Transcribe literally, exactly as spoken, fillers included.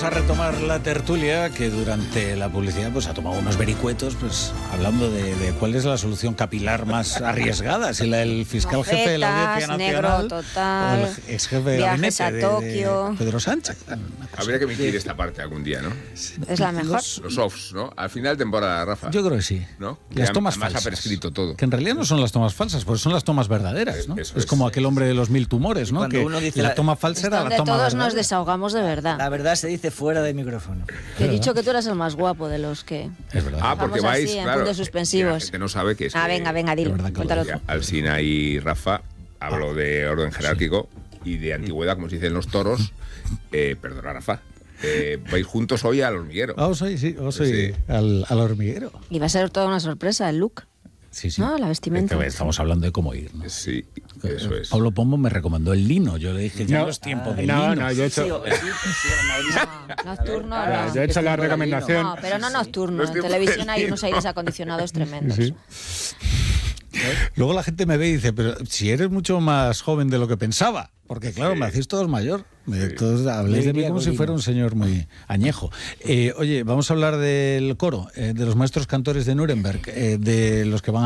vamos a retomar la tertulia que durante la publicidad pues ha tomado unos vericuetos pues hablando de, de cuál es la solución capilar más arriesgada, si la del fiscal Mofetas, jefe de la Audiencia Nacional negro total, o el ex jefe de viajes gabinete a de, Tokio. de Pedro Sánchez. Habría que emitir esta parte algún día, ¿no? Es la mejor. Los, los offs, ¿no? Al final de temporada, Rafa. Yo creo que sí. ¿No? Las Que tomas además falsas. ha prescrito todo. Que en realidad no son las tomas falsas, porque son las tomas verdaderas, ¿no? Eso es es. como aquel hombre de los mil tumores, ¿no? Cuando Que uno dice la la- toma falsa Es era la donde toma todos verdadera. nos desahogamos de verdad. La verdad se dice fuera de micrófono. He dicho que tú eras el más guapo de los que... Es verdad. Ah, porque Vamos así, vais, en claro. puntos suspensivos. que La gente no sabe que es Ah, que- venga, venga, dilo, Es verdad que cuéntalo lo tú. que Alsina y Rafa hablo de orden jerárquico y de antigüedad, como se dice en los toros. Eh, perdona, Rafa. Eh, vais juntos hoy al hormiguero. Vamos hoy, sí, vamos hoy Sí. al, al hormiguero. Y va a ser toda una sorpresa el look. Sí, sí. No, la vestimenta. Es que estamos hablando de cómo ir, ¿no? Sí, eso es. Pablo Pombo me recomendó el lino. Yo le dije, ya no, No, es tiempo de no, lino. no, yo he hecho, No, nocturno Ah, no. yo he hecho la recomendación. No, pero no nocturno. No es En tiempo televisión de hay lino. unos aires acondicionados tremendos. Sí. Luego la gente me ve y dice, pero si eres mucho más joven de lo que pensaba. Porque claro, Sí. me hacéis todos mayor. Me- Todos habléis de mí Diría como si Godino. fuera un señor muy añejo. Eh, oye, vamos a hablar del coro, eh, de los maestros cantores de Nuremberg, eh, de los que van